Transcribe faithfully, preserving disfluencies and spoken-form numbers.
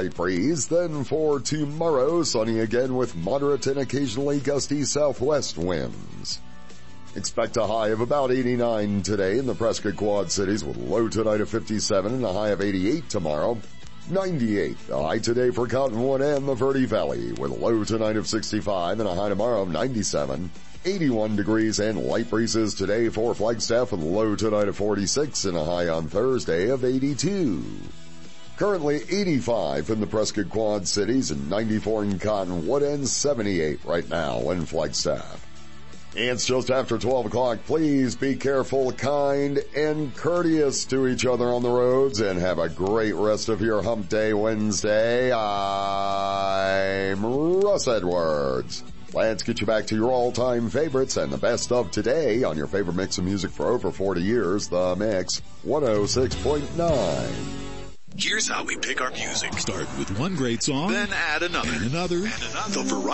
light breeze. Then for tomorrow, sunny again with moderate and occasionally gusty southwest winds. Expect a high of about eighty-nine today in the Prescott Quad Cities with a low tonight of fifty-seven and a high of eighty-eight tomorrow. ninety-eight, the high today for Cottonwood and the Verde Valley with a low tonight of sixty-five and a high tomorrow of ninety-seven. eighty-one degrees and light breezes today for Flagstaff with a low tonight of forty-six and a high on Thursday of eighty-two. Currently eighty-five in the Prescott Quad Cities and ninety-four in Cottonwood and seventy-eight right now in Flagstaff. It's just after twelve o'clock. Please be careful, kind, and courteous to each other on the roads and have a great rest of your Hump Day Wednesday. I'm Russ Edwards. Let's get you back to your all-time favorites and the best of today on your favorite mix of music for over forty years, The Mix one oh six point nine. Here's how we pick our music. Start with one great song, then add another. And another. And another. The variety